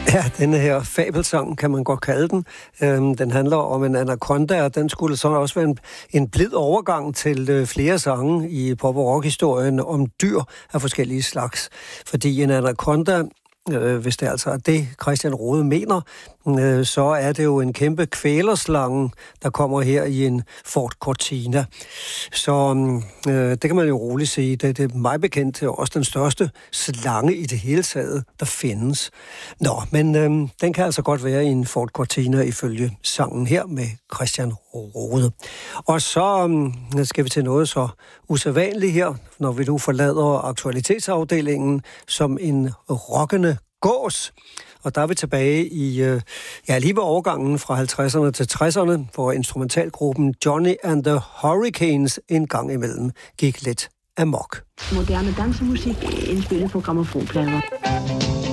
Ja, denne her fabelsang kan man godt kalde den. Den handler om en anaconda, og den skulle så også være en blid overgang til flere sange i pop- og rock-historien om dyr af forskellige slags. Fordi en anaconda, hvis det altså er det, Christian Rode mener, så er det jo en kæmpe kvælerslange, der kommer her i en Ford Cortina. Så det kan man jo roligt sige. Det er mig bekendt til også den største slange i det hele taget, der findes. Nå, men den kan altså godt være i en Ford Cortina ifølge sangen her med Christian Rode. Og så skal vi til noget så usædvanligt her, når vi nu forlader aktualitetsafdelingen som en rockende gås. Og der er vi tilbage i, lige ved overgangen fra 50'erne til 60'erne, hvor instrumentalgruppen Johnny and the Hurricanes en gang imellem gik lidt amok. Moderne dansemusik indspillet på grammofonplader.